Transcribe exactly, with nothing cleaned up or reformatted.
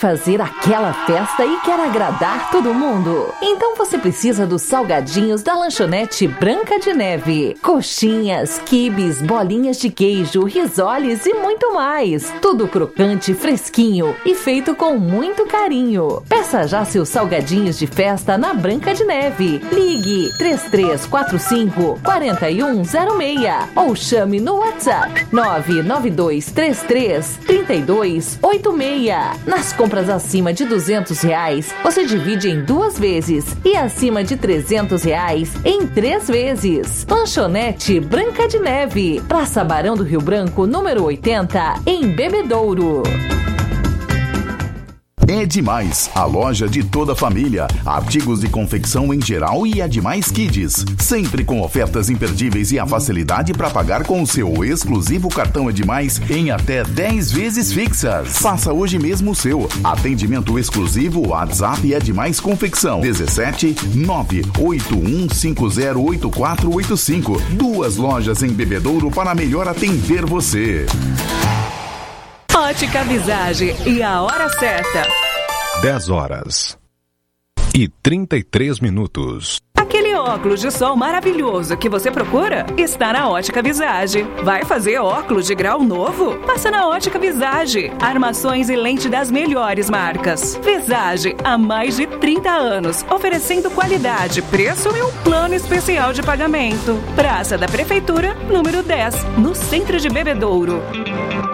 fazer aquela festa e quer agradar todo mundo? Então você precisa dos salgadinhos da lanchonete Branca de Neve. Coxinhas, quibes, bolinhas de queijo, risoles e muito mais. Tudo crocante, fresquinho e feito com muito carinho. Peça já seus salgadinhos de festa na Branca de Neve. Ligue três três quatro cinco, quatro um zero seis ou chame no WhatsApp nove nove dois três três, três dois oito seis. Nas compras acima de duzentos reais, você divide em duas vezes e acima de trezentos reais em três vezes. Lanchonete Branca de Neve, Praça Barão do Rio Branco, número oitenta, em Bebedouro. É Demais, a loja de toda a família. Artigos de confecção em geral e É Demais Kids. Sempre com ofertas imperdíveis e a facilidade para pagar com o seu exclusivo cartão É Demais em até dez vezes fixas. Faça hoje mesmo o seu. Atendimento exclusivo WhatsApp É Demais Confecção. dezessete nove oito um cinco zero oito quatro oito cinco. Duas lojas em Bebedouro para melhor atender você. Ótica Visage e a hora certa. dez horas e trinta e três minutos. Aquele óculos de sol maravilhoso que você procura está na Ótica Visage. Vai fazer óculos de grau novo? Passa na Ótica Visage. Armações e lente das melhores marcas. Visage, há mais de trinta anos, oferecendo qualidade, preço e um plano especial de pagamento. Praça da Prefeitura, número dez, no centro de Bebedouro.